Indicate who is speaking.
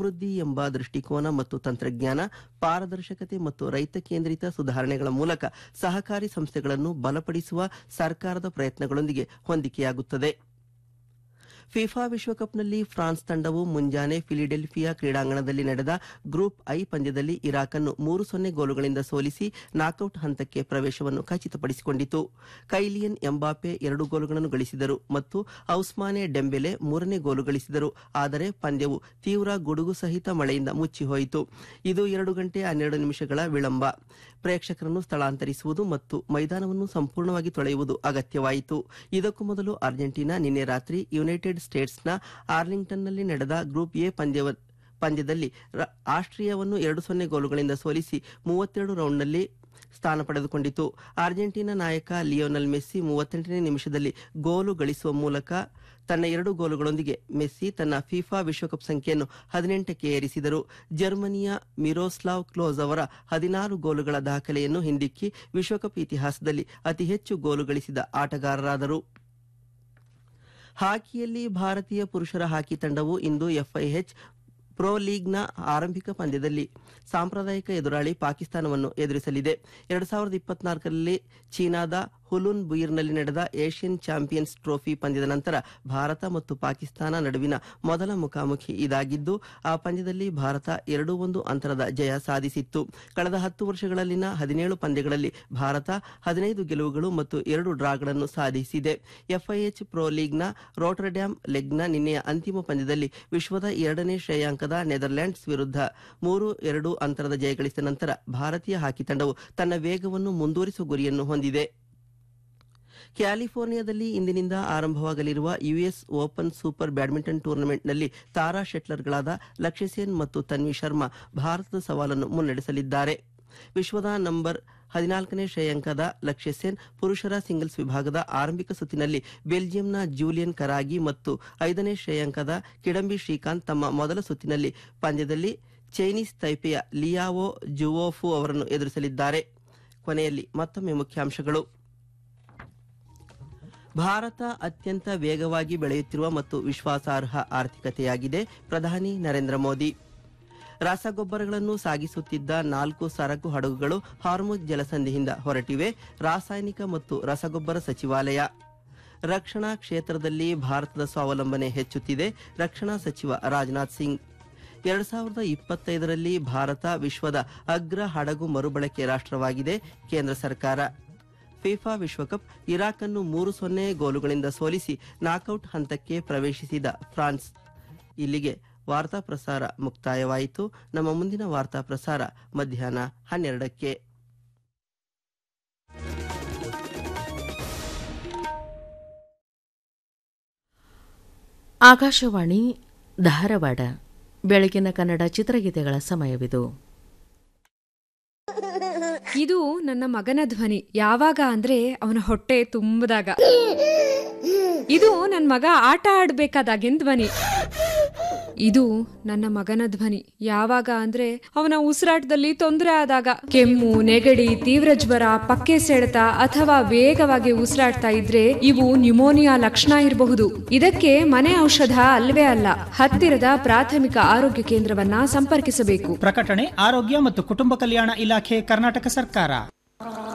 Speaker 1: ಸಮೃದ್ಧಿ ಎಂಬ ದೃಷ್ಟಿಕೋನ ಮತ್ತು ತಂತ್ರಜ್ಞಾನ, ಪಾರದರ್ಶಕತೆ ಮತ್ತು ರೈತ ಕೇಂದ್ರಿತ ಸುಧಾರಣೆಗಳ ಮೂಲಕ ಸಹಕಾರಿ ಸಂಸ್ಥೆಗಳನ್ನು ಬಲಪಡಿಸುವ ಸರ್ಕಾರದ ಪ್ರಯತ್ನಗಳೊಂದಿಗೆ ಹೊಂದಿಕೆಯಾಗುತ್ತದೆ. ಫಿಫಾ ವಿಶ್ವಕಪ್ನಲ್ಲಿ ಫ್ರಾನ್ಸ್ ತಂಡವು ಮುಂಜಾನೆ ಫಿಲಿಡೆಲ್ಫಿಯಾ ಕ್ರೀಡಾಂಗಣದಲ್ಲಿ ನಡೆದ ಗ್ರೂಪ್ ಐ ಪಂದ್ಯದಲ್ಲಿ ಇರಾಕ್ ಅನ್ನು 3-0 ಗೋಲುಗಳಿಂದ ಸೋಲಿಸಿ ನಾಕೌಟ್ ಹಂತಕ್ಕೆ ಪ್ರವೇಶವನ್ನು ಖಚಿತಪಡಿಸಿಕೊಂಡಿತು. ಕೈಲಿಯನ್ ಎಂಬಾಪೆ 2 ಗೋಲುಗಳನ್ನು ಗಳಿಸಿದರು ಮತ್ತು ಔಸ್ಮಾನೆ ಡೆಂಬೆಲೆ 3ನೇ ಗೋಲು ಗಳಿಸಿದರು. ಆದರೆ ಪಂದ್ಯವು ತೀವ್ರ ಗುಡುಗು ಸಹಿತ ಮಳೆಯಿಂದ ಮುಚ್ಚಿಹೋಯಿತು. ಇದು 2 ಗಂಟೆ 12 ನಿಮಿಷಗಳ ವಿಳಂಬ. ಪ್ರೇಕ್ಷಕರನ್ನು ಸ್ಥಳಾಂತರಿಸುವುದು ಮತ್ತು ಮೈದಾನವನ್ನು ಸಂಪೂರ್ಣವಾಗಿ ತೊಳೆಯುವುದು ಅಗತ್ಯವಾಯಿತು. ಇದಕ್ಕೂ ಮೊದಲು ಅರ್ಜೆಂಟೀನಾ ನಿನ್ನೆ ರಾತ್ರಿ ಯುನೈಟೆಡ್ ಸ್ಟೇಟ್ಸ್ನ ಆರ್ಲಿಂಗ್ಟನ್ನಲ್ಲಿ ನಡೆದ ಗ್ರೂಪ್ ಎ ಪಂದ್ಯದಲ್ಲಿ ಆಸ್ಟ್ರಿಯಾವನ್ನು 2-0 ಗೋಲುಗಳಿಂದ ಸೋಲಿಸಿ 32 ರೌಂಡ್ನಲ್ಲಿ ಸ್ಥಾನ ಪಡೆದುಕೊಂಡಿತು. ಅರ್ಜೆಂಟೀನಾ ನಾಯಕ ಲಿಯೋನೆಲ್ ಮೆಸ್ಸಿ 38ನೇ ನಿಮಿಷದಲ್ಲಿ ಗೋಲು ಗಳಿಸುವ ಮೂಲಕ ತನ್ನ 2 ಗೋಲುಗಳೊಂದಿಗೆ ಮೆಸ್ಸಿ ತನ್ನ ಫಿಫಾ ವಿಶ್ವಕಪ್ ಸಂಖ್ಯೆಯನ್ನು 18ಕ್ಕೆ ಏರಿಸಿದರು. ಜರ್ಮನಿಯ ಮಿರೋಸ್ಲಾವ್ ಕ್ಲೋಸ್ ಅವರ 16 ಗೋಲುಗಳ ದಾಖಲೆಯನ್ನು ಹಿಂದಿಕ್ಕಿ ವಿಶ್ವಕಪ್ ಇತಿಹಾಸದಲ್ಲಿ ಅತಿ ಹೆಚ್ಚು ಗೋಲು ಗಳಿಸಿದ ಆಟಗಾರರಾದರು. ಹಾಕಿಯಲ್ಲಿ ಭಾರತೀಯ ಪುರುಷರ ಹಾಕಿ ತಂಡವು ಇಂದು ಎಫ್ಐಎಚ್ ಪ್ರೊ ಲೀಗ್ನ ಆರಂಭಿಕ ಪಂದ್ಯದಲ್ಲಿ ಸಾಂಪ್ರದಾಯಿಕ ಎದುರಾಳಿ ಪಾಕಿಸ್ತಾನವನ್ನು ಎದುರಿಸಲಿದೆ. 2024ರಲ್ಲಿ ಚೀನಾದ ಹುಲುನ್ ಬುಯಿರ್ನಲ್ಲಿ ನಡೆದ ಏಷ್ಯನ್ ಚಾಂಪಿಯನ್ಸ್ ಟ್ರೋಫಿ ಪಂದ್ಯದ ನಂತರ ಭಾರತ ಮತ್ತು ಪಾಕಿಸ್ತಾನ ನಡುವಿನ ಮೊದಲ ಮುಖಾಮುಖಿ ಇದಾಗಿದ್ದು, ಆ ಪಂದ್ಯದಲ್ಲಿ ಭಾರತ 2-1 ಅಂತರದ ಜಯ ಸಾಧಿಸಿತ್ತು. ಕಳೆದ 10 ವರ್ಷಗಳಲ್ಲಿನ 17 ಪಂದ್ಯಗಳಲ್ಲಿ ಭಾರತ 15 ಗೆಲುವುಗಳು ಮತ್ತು 2 ಡ್ರಾಗಳನ್ನು ಸಾಧಿಸಿದೆ. ಎಫ್ಐಎಚ್ ಪ್ರೊ ಲೀಗ್ನ ರೋಟರ್ಡ್ಯಾಮ್ ಲೆಗ್ನ ನಿನ್ನೆಯ ಅಂತಿಮ ಪಂದ್ಯದಲ್ಲಿ ವಿಶ್ವದ 2ನೇ ಶ್ರೇಯಾಂಕದ ನೆದರ್ಲ್ಯಾಂಡ್ಸ್ ವಿರುದ್ಧ 3-2 ಅಂತರದ ಜಯಗಳಿಸಿದ ನಂತರ ಭಾರತೀಯ ಹಾಕಿ ತಂಡವು ತನ್ನ ವೇಗವನ್ನು ಮುಂದುವರಿಸುವ ಗುರಿಯನ್ನು ಹೊಂದಿದೆ. ಕ್ಯಾಲಿಫೋರ್ನಿಯಾದಲ್ಲಿ ಇಂದಿನಿಂದ ಆರಂಭವಾಗಲಿರುವ ಯುಎಸ್ ಓಪನ್ ಸೂಪರ್ ಬ್ಯಾಡ್ಮಿಂಟನ್ ಟೂರ್ನಮೆಂಟ್ನಲ್ಲಿ ತಾರಾ ಶೆಟ್ಲರ್ಗಳಾದ ಲಕ್ಷ್ಯ ಸೆನ್ ಮತ್ತು ತನ್ವಿ ಶರ್ಮಾ ಭಾರತದ ಸವಾಲನ್ನು ಮುನ್ನಡೆಸಲಿದ್ದಾರೆ. ವಿಶ್ವದ ನಂಬರ್ 14ನೇ ಶ್ರೇಯಾಂಕದ ಲಕ್ಷ್ಯ ಸೆನ್ ಪುರುಷರ ಸಿಂಗಲ್ಸ್ ವಿಭಾಗದ ಆರಂಭಿಕ ಸುತ್ತಿನಲ್ಲಿ ಬೆಲ್ಜಿಯಂನ ಜೂಲಿಯನ್ ಕರಾಗಿ ಮತ್ತು 5ನೇ ಶ್ರೇಯಾಂಕದ ಕಿಡಂಬಿ ಶ್ರೀಕಾಂತ್ ತಮ್ಮ ಮೊದಲ ಸುತ್ತಿನಲ್ಲಿ ಪಂದ್ಯದಲ್ಲಿ ಚೈನೀಸ್ ತೈಪೆಯ ಲಿಯಾವೋ ಜುವೋಫು ಅವರನ್ನು ಎದುರಿಸಲಿದ್ದಾರೆ. ಕೊನೆಯಲ್ಲಿ ಮತ್ತೊಮ್ಮೆ ಮುಖ್ಯಾಂಶಗಳು. ಭಾರತ ಅತ್ಯಂತ ವೇಗವಾಗಿ ಬೆಳೆಯುತ್ತಿರುವ ಮತ್ತು ವಿಶ್ವಾಸಾರ್ಹ ಆರ್ಥಿಕತೆಯಾಗಿದೆ, ಪ್ರಧಾನಿ ನರೇಂದ್ರ ಮೋದಿ. ರಸಗೊಬ್ಬರಗಳನ್ನು ಸಾಗಿಸುತ್ತಿದ್ದ 4 ಸರಕು ಹಡಗುಗಳು ಹಾರ್ಮುಜ್ ಜಲಸಂಧಿಯಿಂದ ಹೊರಟಿವೆ, ರಾಸಾಯನಿಕ ಮತ್ತು ರಸಗೊಬ್ಬರ ಸಚಿವಾಲಯ. ರಕ್ಷಣಾ ಕ್ಷೇತ್ರದಲ್ಲಿ ಭಾರತದ ಸ್ವಾವಲಂಬನೆ ಹೆಚ್ಚುತ್ತಿದೆ, ರಕ್ಷಣಾ ಸಚಿವ ರಾಜನಾಥ್ ಸಿಂಗ್. 2025ರಲ್ಲಿ ಭಾರತ ವಿಶ್ವದ ಅಗ್ರ ಹಡಗು ಮರುಬಳಕೆ ರಾಷ್ಟ್ರವಾಗಿದೆ, ಕೇಂದ್ರ ಸರ್ಕಾರ. ಫಿಫಾ ವಿಶ್ವಕಪ್ ಇರಾಕ್ ಅನ್ನು 3-0 ಗೋಲುಗಳಿಂದ ಸೋಲಿಸಿ ನಾಕೌಟ್ ಹಂತಕ್ಕೆ ಪ್ರವೇಶಿಸಿದ ಫ್ರಾನ್ಸ್. ಇಲ್ಲಿಗೆ ವಾರ್ತಾ ಪ್ರಸಾರ ಮುಕ್ತಾಯವಾಯಿತು. ನಮ್ಮ ಮುಂದಿನ ವಾರ್ತಾ ಪ್ರಸಾರ ಮಧ್ಯಾಹ್ನ 12ಕ್ಕೆ.
Speaker 2: ಆಕಾಶವಾಣಿ ಧಾರವಾಡ. ಬೆಳಗಿನ ಕನ್ನಡ ಚಿತ್ರಗೀತೆಗಳ ಸಮಯವಿದು.
Speaker 3: ಇದು ನನ್ನ ಮಗನ ಧ್ವನಿ. ಯಾವಾಗ ಅಂದ್ರೆ ಅವನ ಹೊಟ್ಟೆ ತುಂಬದಾಗ. ಇದು ನನ್ನ ಮಗ ಆಟ ಆಡ್ಬೇಕಾದಾಗಿನ ಧ್ವನಿ. ಇದು ನನ್ನ ಮಗನ ಧ್ವನಿ. ಯಾವಾಗ ಅಂದ್ರೆ ಅವನ ಉಸಿರಾಟದಲ್ಲಿ ತೊಂದರೆ ಆದಾಗ, ಕೆಮ್ಮು, ನೆಗಡಿ, ತೀವ್ರ ಜ್ವರ, ಪಕ್ಕೆ ಸೆಳೆತ ಅಥವಾ ವೇಗವಾಗಿ ಉಸಿರಾಡ್ತಾ ಇದ್ರೆ ಇವು ನ್ಯುಮೋನಿಯಾ ಲಕ್ಷಣ ಇರಬಹುದು. ಇದಕ್ಕೆ ಮನೆ ಔಷಧ ಅಲ್ವೇ ಅಲ್ಲ. ಹತ್ತಿರದ ಪ್ರಾಥಮಿಕ ಆರೋಗ್ಯ ಕೇಂದ್ರವನ್ನ ಸಂಪರ್ಕಿಸಬೇಕು.
Speaker 4: ಪ್ರಕಟಣೆ ಆರೋಗ್ಯ ಮತ್ತು ಕುಟುಂಬ ಕಲ್ಯಾಣ ಇಲಾಖೆ, ಕರ್ನಾಟಕ ಸರ್ಕಾರ.